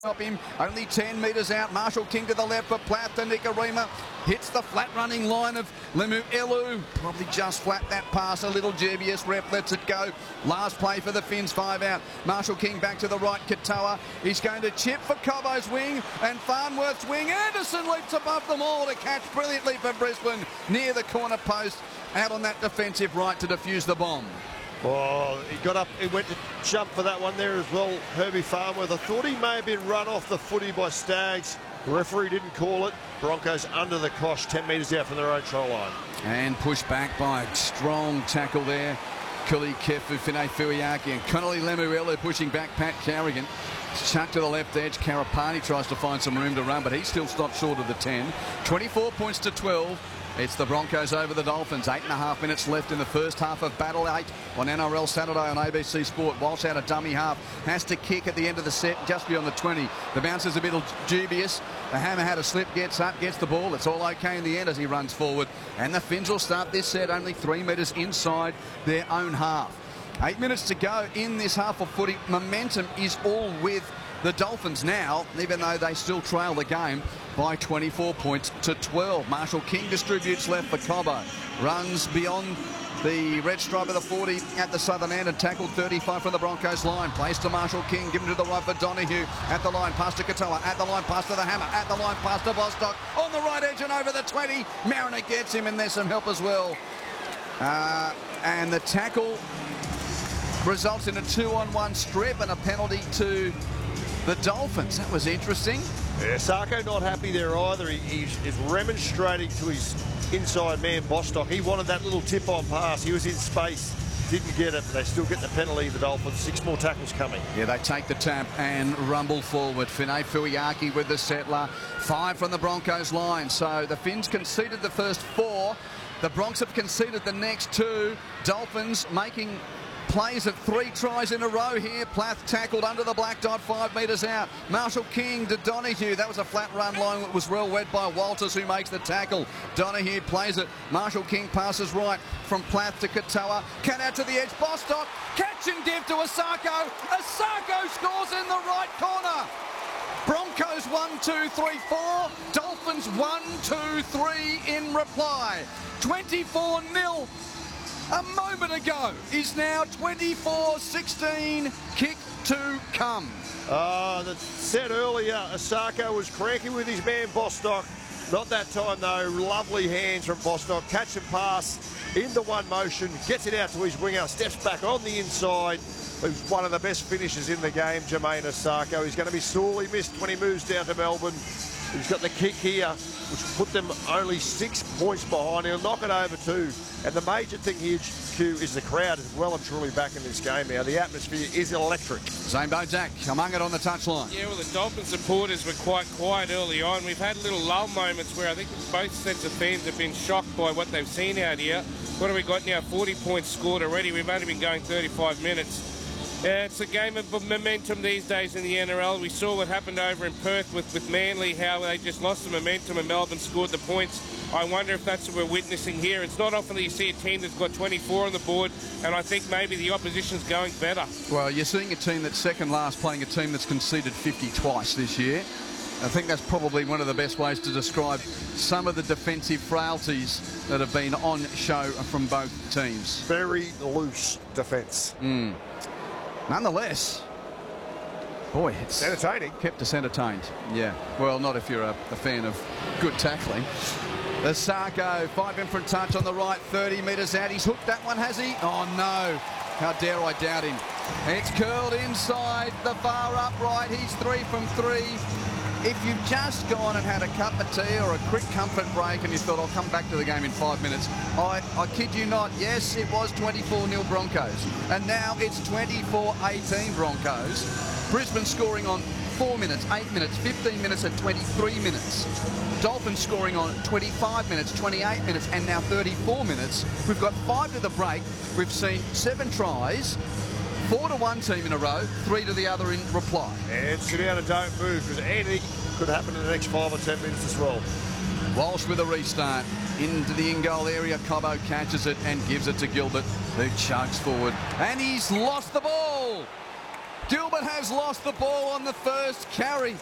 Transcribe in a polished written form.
Stop him, only 10 metres out. Marshall King to the left for Plath to Nikorima. Hits the flat running line of Lemuelu. Probably just flat that pass, a little dubious. Rep lets it go. Last play for the Finns, 5 out. Marshall King back to the right, Katoa. He's going to chip for Cobbo's wing and Farnworth's wing. Anderson leaps above them all to catch brilliantly for Brisbane near the corner post. Out on that defensive right to defuse the bomb. Oh, he got up, he went to jump for that one there as well, Herbie Farnworth. I thought he may have been run off the footy by Staggs. The referee didn't call it. Broncos under the cosh, 10 metres out from their own try line. And pushed back by a strong tackle there. Kuli Kefu, Finay Fuiaki and Connolly Lemuelu pushing back Pat Carrigan. Chucked to the left edge. Karapani tries to find some room to run, but he still stopped short of the 10. 24 points to 12. It's the Broncos over the Dolphins. 8.5 minutes left in the first half of Battle 8 on NRL Saturday on ABC Sport. Walsh out a dummy half. Has to kick at the end of the set just beyond the 20. The bounce is a bit dubious. The Hammer had a slip, gets up, gets the ball. It's all okay in the end as he runs forward. And the Finns will start this set only 3 metres inside their own half. 8 minutes to go in this half of footy. Momentum is all with the Dolphins now, even though they still trail the game by 24 points to 12. Marshall King distributes left for Cobbo. Runs beyond the red stripe of the 40 at the southern end and tackled 35 from the Broncos line. Plays to Marshall King, given to the right for Donohue. At the line, pass to Katoa. At the line, pass to the Hammer. At the line, pass to Bostock. On the right edge and over the 20. Mariner gets him, and there's some help as well. And the tackle results in a 2-on-1 strip and a penalty to the Dolphins. That was interesting. Yeah, Sarko not happy there either. He is remonstrating to his inside man, Bostock. He wanted that little tip-on pass. He was in space. Didn't get it, but they still get the penalty, the Dolphins. 6 more tackles coming. Yeah, they take the tap and rumble forward. Finay Fuiaki with the settler. 5 from the Broncos line. So the Finns conceded the first 4. The Bronx have conceded the next 2. Dolphins making plays at 3 tries in a row here. Plath tackled under the black dot, 5 metres out. Marshall King to Donohue. That was a flat run line that was well read by Walters, who makes the tackle. Donohue plays it. Marshall King passes right from Plath to Katoa. Cat out to the edge. Bostock. Catch and give to Asako. Asako scores in the right corner. Broncos 1, 2, 3, 4. Dolphins 1, 2, 3 in reply. 24-0. A moment ago is now 24-16. Kick to come. That said earlier, Asako was cranky with his man Bostock. Not that time though. Lovely hands from Bostock. Catch and pass into one motion. Gets it out to his winger. Steps back on the inside. Who's one of the best finishers in the game, Jermaine Asako. He's going to be sorely missed when he moves down to Melbourne. He's got the kick here, which put them only 6 points behind. He'll knock it over 2. And the major thing here, Q, is the crowd is well and truly back in this game now. The atmosphere is electric. Zambo Jack among it on the touchline. Yeah, well, the Dolphin supporters were quite quiet early on. We've had little lull moments where I think both sets of fans have been shocked by what they've seen out here. What have we got now? 40 points scored already. We've only been going 35 minutes. It's a game of momentum these days in the NRL. We saw what happened over in Perth with Manly, how they just lost the momentum and Melbourne scored the points. I wonder if that's what we're witnessing here. It's not often that you see a team that's got 24 on the board, and I think maybe the opposition's going better. Well, you're seeing a team that's second last playing a team that's conceded 50 twice this year. I think that's probably one of the best ways to describe some of the defensive frailties that have been on show from both teams. Very loose defence. Nonetheless, boy, it's entertaining. Kept us entertained. Yeah. Well, not if you're a fan of good tackling. Asako, 5 in for a touch on the right, 30 metres out. He's hooked that one, has he? Oh, no. How dare I doubt him. It's curled inside the far upright. He's 3 from 3. If you've just gone and had a cup of tea or a quick comfort break and you thought, I'll come back to the game in 5 minutes, I kid you not, yes, it was 24-0 Broncos. And now it's 24-18 Broncos. Brisbane scoring on 4 minutes, 8 minutes, 15 minutes and 23 minutes. Dolphins scoring on 25 minutes, 28 minutes and now 34 minutes. We've got 5 to the break. We've seen 7 tries. 4 to one team in a row, 3 to the other in reply. And sit down and don't move, because anything could happen in the next 5 or 10 minutes as well. Walsh with a restart into the in-goal area. Cobbo catches it and gives it to Gilbert, who chugs forward. And he's lost the ball. Gilbert has lost the ball on the first carry.